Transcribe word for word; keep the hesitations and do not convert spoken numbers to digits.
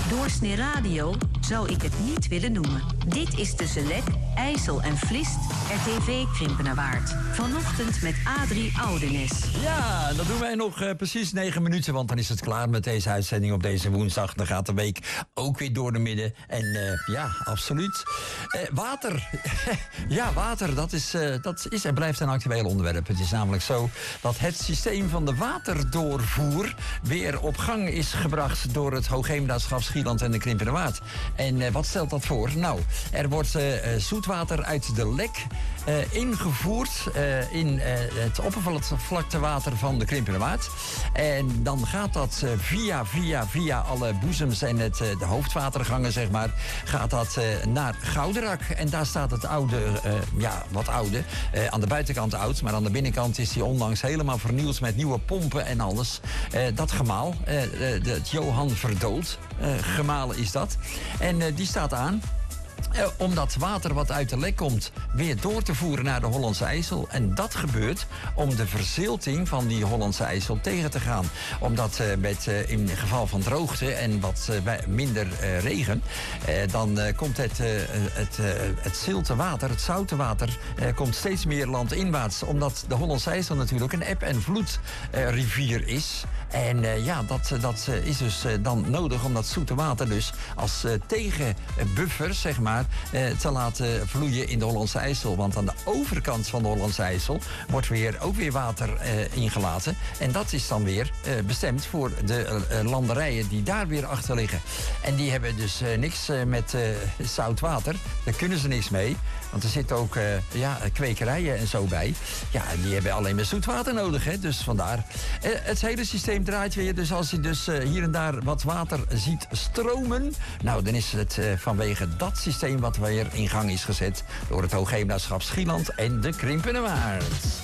Doorsnee Radio zou ik het niet willen noemen. Dit is tussen Lek, IJssel en Vlist, R T V-Krimpenerwaard. Vanochtend met Adrie Oudenes. Ja, dat doen wij nog uh, precies negen minuten, want dan is het klaar met deze uitzending op deze woensdag. Dan gaat de week ook weer door de midden. En uh, ja, absoluut. Uh, water. ja, water, dat is, uh, dat is en blijft een actueel onderwerp. Het is namelijk zo dat het systeem van de waterdoorvoer weer op gang is gebracht door het Hoogheemraadschap Schieland en de Krimpenerwaard. En uh, wat stelt dat voor? Nou, er wordt uh, zoetwater uit de Lek uh, ingevoerd uh, in uh, het oppervlaktewater van de Krimpenerwaard. En dan gaat dat uh, via, via, via alle boezems en het, uh, de hoofdwatergangen, zeg maar, gaat dat uh, naar Gouderak. En daar staat het oude, uh, ja, wat oude, uh, aan de buitenkant oud, maar aan de binnenkant is die onlangs helemaal vernieuwd met nieuwe pompen en alles. Uh, dat gemaal, uh, het Johan Verdold uh, gemalen is dat. En uh, die staat aan. Eh, om dat water wat uit de Lek komt weer door te voeren naar de Hollandse IJssel. En dat gebeurt om de verzilting van die Hollandse IJssel tegen te gaan. Omdat eh, met, eh, in geval van droogte en wat eh, minder eh, regen, eh, dan eh, komt het, eh, het, eh, het zilte water, het zoute water, eh, komt steeds meer landinwaarts. Omdat de Hollandse IJssel natuurlijk een eb- en vloedrivier eh, is. En uh, ja, dat, dat uh, is dus uh, dan nodig om dat zoete water dus als uh, tegenbuffer, zeg maar, uh, te laten vloeien in de Hollandse IJssel. Want aan de overkant van de Hollandse IJssel wordt weer, ook weer water uh, ingelaten. En dat is dan weer uh, bestemd voor de uh, landerijen die daar weer achter liggen. En die hebben dus uh, niks uh, met uh, zout water. Daar kunnen ze niks mee. Want er zitten ook uh, ja, kwekerijen en zo bij. Ja, en die hebben alleen maar zoet water nodig, hè. Dus vandaar. Uh, het hele systeem draait weer. Dus als je dus uh, hier en daar wat water ziet stromen, nou, dan is het uh, vanwege dat systeem wat weer in gang is gezet door het Hoogheemraadschap Schieland en de Krimpenerwaard.